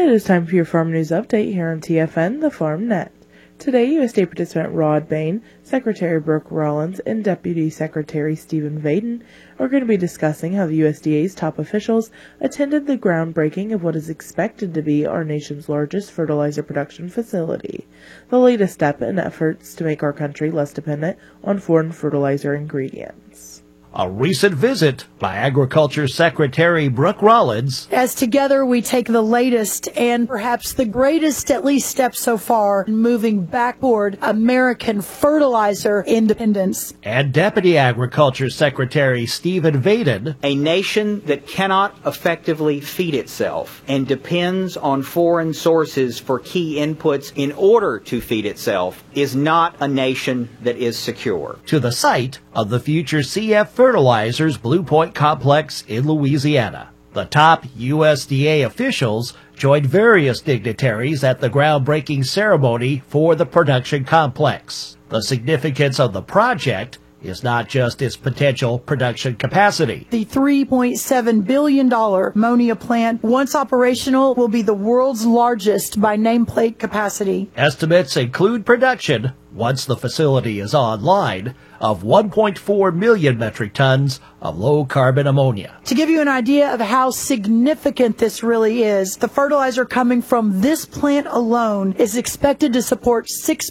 is time for your Farm News Update here on TFN, the Farm Net. Today, USDA participant Rod Bain, Secretary Brooke Rollins, and Deputy Secretary Stephen Vaden are going to be discussing how the USDA's top officials attended the groundbreaking of what is expected to be our nation's largest fertilizer production facility, the latest step in efforts to make our country less dependent on foreign fertilizer ingredients. A recent visit by Agriculture Secretary Brooke Rollins. As together we take the latest and perhaps the greatest, at least, step so far in moving back toward American fertilizer independence. And Deputy Agriculture Secretary Stephen Vaden. A nation that cannot effectively feed itself and depends on foreign sources for key inputs in order to feed itself is not a nation that is secure. To the site of the future CF Fertilizers Blue Point Complex in Louisiana. The top USDA officials joined various dignitaries at the groundbreaking ceremony for the production complex. The significance of the project is not just its potential production capacity. The $3.7 billion ammonia plant, once operational, will be the world's largest by nameplate capacity. Estimates include production, once the facility is online, of 1.4 million metric tons of low-carbon ammonia. To give you an idea of how significant this really is, the fertilizer coming from this plant alone is expected to support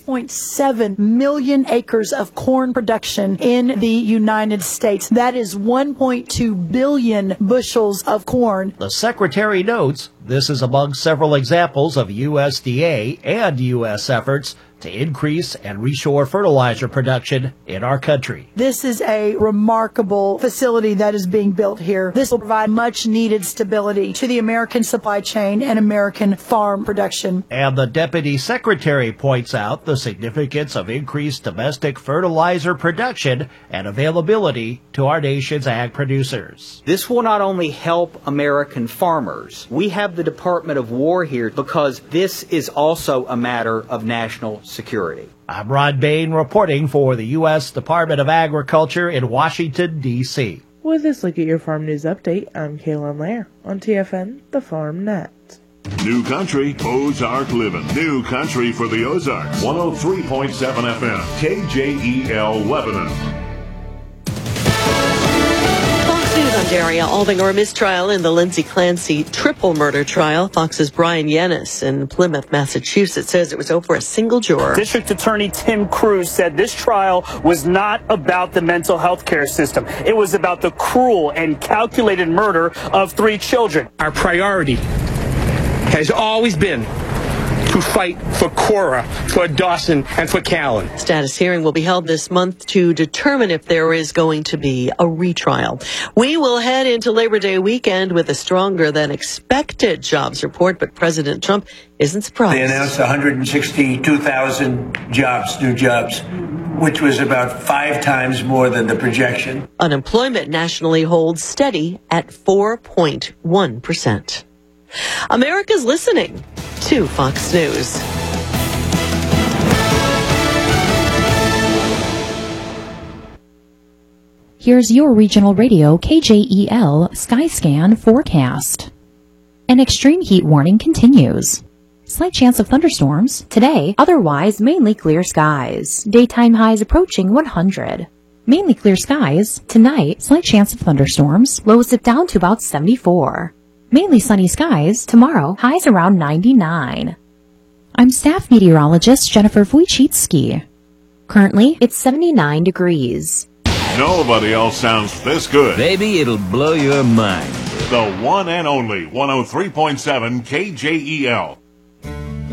6.7 million acres of corn production in the United States. That is 1.2 billion bushels of corn. The Secretary notes this is among several examples of USDA and U.S. efforts to increase and reshore fertilizer production in our country. This is a remarkable facility that is being built here. This will provide much needed stability to the American supply chain and American farm production. And the Deputy Secretary points out the significance of increased domestic fertilizer production and availability to our nation's ag producers. This will not only help American farmers. We have the Department of War here because this is also a matter of national security. I'm Rod Bain reporting for the U.S. Department of Agriculture in Washington, D.C. With this look at your Farm News Update, I'm Kaylin Lair on TFN, the Farm Net. New Country, Ozark Living. New Country for the Ozarks. 103.7 FM, KJEL Lebanon. On Daria Aldinger mistrial in the Lindsay Clancy triple murder trial. Fox's Brian Yennis in Plymouth, Massachusetts, says it was over a single juror. District Attorney Tim Cruz said this trial was not about the mental health care system. It was about the cruel and calculated murder of 3 children. Our priority has always been to fight for Cora, for Dawson, and for Callan. Status hearing will be held this month to determine if there is going to be a retrial. We will head into Labor Day weekend with a stronger than expected jobs report, but President Trump isn't surprised. They announced 162,000 jobs, new jobs, which was about 5 times more than the projection. Unemployment nationally holds steady at 4.1%. America's listening to Fox News. Here's your regional radio KJEL Skyscan forecast. An extreme heat warning continues. Slight chance of thunderstorms today, otherwise mainly clear skies. Daytime highs approaching 100. Mainly clear skies tonight, slight chance of thunderstorms, lows dip down to about 74. Mainly sunny skies tomorrow, highs around 99. I'm staff meteorologist Jennifer Wojcicki. Currently, it's 79 degrees. Nobody else sounds this good. Baby, it'll blow your mind. The one and only 103.7 KJEL.